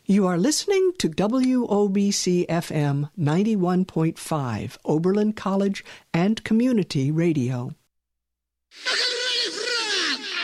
You are listening to WOBC-FM 91.5, Oberlin College and Community Radio.